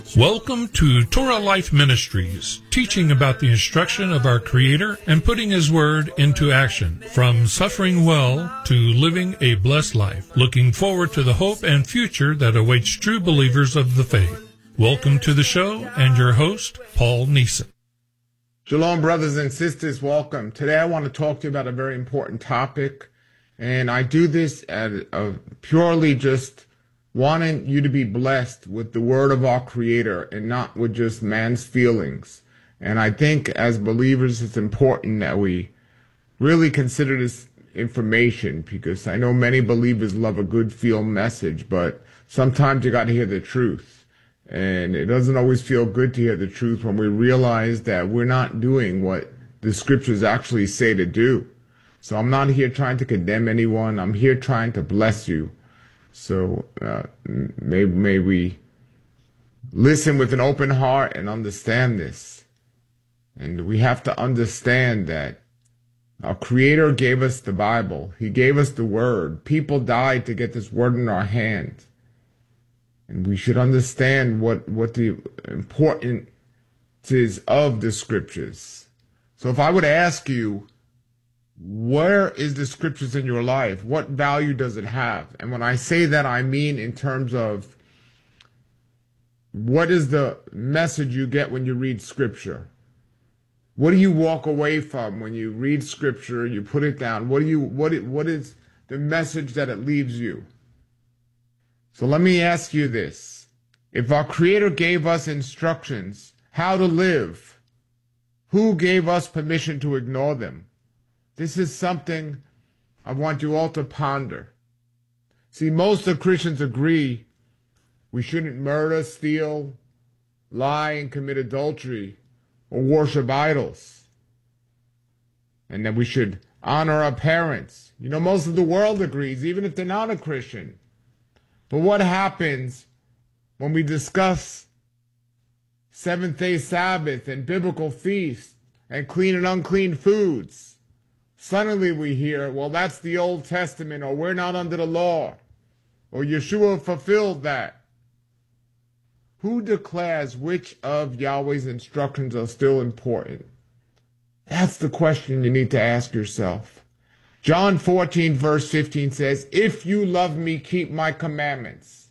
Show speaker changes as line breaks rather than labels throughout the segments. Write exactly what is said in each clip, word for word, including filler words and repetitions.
Welcome to Torah Life Ministries, teaching about the instruction of our Creator and putting His Word into action, from suffering well to living a blessed life, looking forward to the hope and future that awaits true believers of the faith. Welcome to the show, and your host, Paul Neeson.
Shalom, brothers and sisters. Welcome. Today I want to talk to you about a very important topic, and I do this at a purely just wanting you to be blessed with the word of our Creator and not with just man's feelings. And I think as believers it's important that we really consider this information, because I know many believers love a good feel message, but sometimes you got to hear the truth. And it doesn't always feel good to hear the truth when we realize that we're not doing what the scriptures actually say to do. So I'm not here trying to condemn anyone. I'm here trying to bless you. So uh, may, may we listen with an open heart and understand this. And we have to understand that our Creator gave us the Bible. He gave us the Word. People died to get this Word in our hand. And we should understand what, what the importance is of the Scriptures. So if I would ask you, where is the scriptures in your life? What value does it have? And when I say that, I mean in terms of what is the message you get when you read scripture? What do you walk away from when you read scripture, you put it down? What do you, what, what is the message that it leaves you? So let me ask you this. If our Creator gave us instructions how to live, who gave us permission to ignore them? This is something I want you all to ponder. See, most of Christians agree we shouldn't murder, steal, lie, and commit adultery, or worship idols. And that we should honor our parents. You know, most of the world agrees, even if they're not a Christian. But what happens when we discuss seventh-day Sabbath and biblical feasts and clean and unclean foods? Suddenly we hear, well, that's the Old Testament, or we're not under the law, or Yeshua fulfilled that. Who declares which of Yahweh's instructions are still important? That's the question you need to ask yourself. John fourteen verse fifteen says, if you love me, keep my commandments.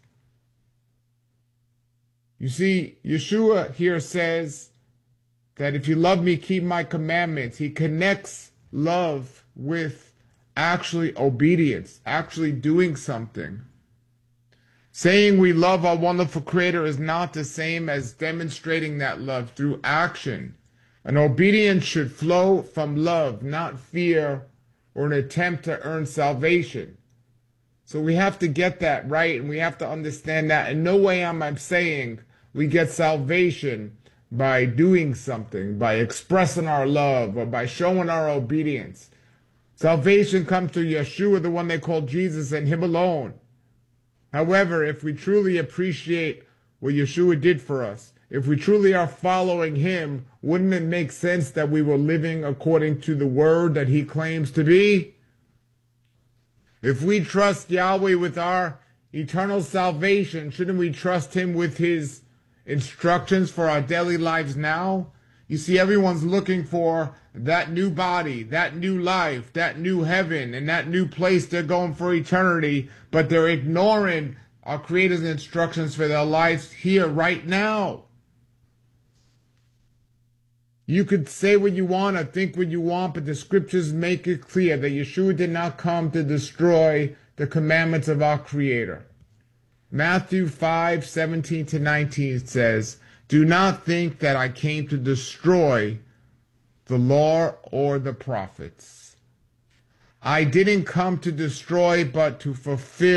You see, Yeshua here says that if you love me, keep my commandments. He connects love with actually obedience, actually doing something. Saying we love our wonderful Creator is not the same as demonstrating that love through action. And obedience should flow from love, not fear or an attempt to earn salvation. So we have to get that right, and we have to understand that. In no way am I saying we get salvation by doing something, by expressing our love, or by showing our obedience. Salvation comes through Yeshua, the one they call Jesus, and Him alone. However, if we truly appreciate what Yeshua did for us, if we truly are following Him, wouldn't it make sense that we were living according to the word that He claims to be? If we trust Yahweh with our eternal salvation, shouldn't we trust Him with His instructions for our daily lives now? You see, everyone's looking for that new body, that new life, that new heaven, and that new place they're going for eternity, but they're ignoring our Creator's instructions for their lives here, right now. You could say what you want or think what you want, but the scriptures make it clear that Yeshua did not come to destroy the commandments of our Creator. Matthew five, seventeen to nineteen says, do not think that I came to destroy the law or the prophets. I didn't come to destroy, but to fulfill